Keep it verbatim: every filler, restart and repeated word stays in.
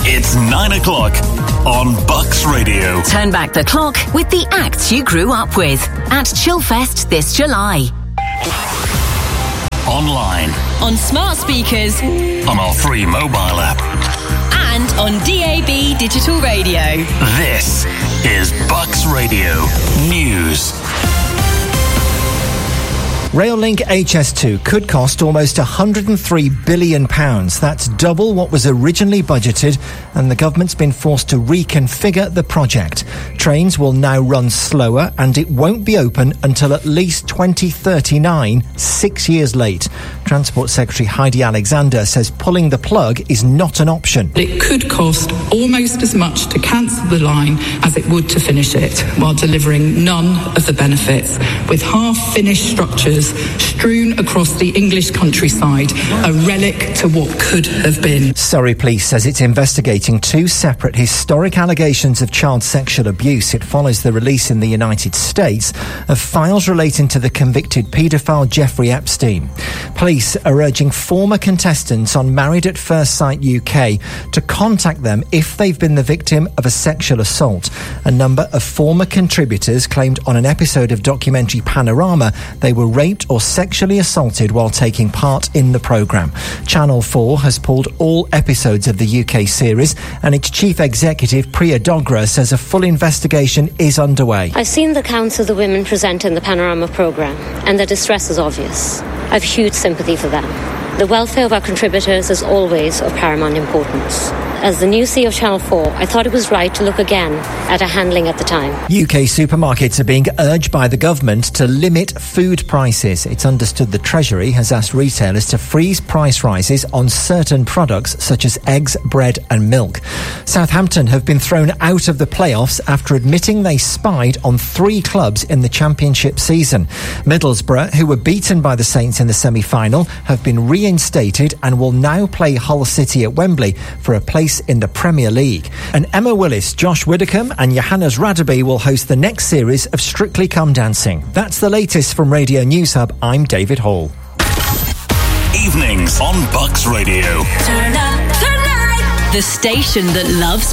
It's nine o'clock on Bucks Radio. Turn back the clock with the acts you grew up with at Chillfest this July. Online. On smart speakers. On our free mobile app. And on D A B digital radio. This is Bucks Radio News. Rail-Link H S two could cost almost one hundred three billion pounds. That's double what was originally budgeted, and the government's been forced to reconfigure the project. Trains will now run slower, and it won't be open until at least twenty thirty-nine, six years late. Transport Secretary Heidi Alexander says pulling the plug is not an option. It could cost almost as much to cancel the line as it would to finish it, while delivering none of the benefits, with half-finished structures strewn across the English countryside, a relic to what could have been. Surrey Police says it's investigating two separate historic allegations of child sexual abuse. It follows the release in the United States of files relating to the convicted paedophile Jeffrey Epstein. Police are urging former contestants on Married at First Sight U K to contact them if they've been the victim of a sexual assault. A number of former contributors claimed on an episode of documentary Panorama they were raped or sexually assaulted while taking part in the programme. Channel four has pulled all episodes of the U K series, and its chief executive, Priya Dogra, says a full investigation is underway. I've seen the accounts of the women present in the Panorama programme, and their distress is obvious. I've huge sympathy for them. The welfare of our contributors is always of paramount importance. As the new C E O of Channel four, I thought it was right to look again at our handling at the time. U K supermarkets are being urged by the government to limit food prices. It's understood the Treasury has asked retailers to freeze price rises on certain products such as eggs, bread and milk. Southampton have been thrown out of the playoffs after admitting they spied on three clubs in the Championship season. Middlesbrough, who were beaten by the Saints in the semi-final, have been reinstated and will now play Hull City at Wembley for a place in the Premier League. And Emma Willis, Josh Widdicombe and Johannes Radaby will host the next series of Strictly Come Dancing. That's the latest from Radio News Hub. I'm David Hall. Evenings on Bucks Radio. Turn up the night. The station that loves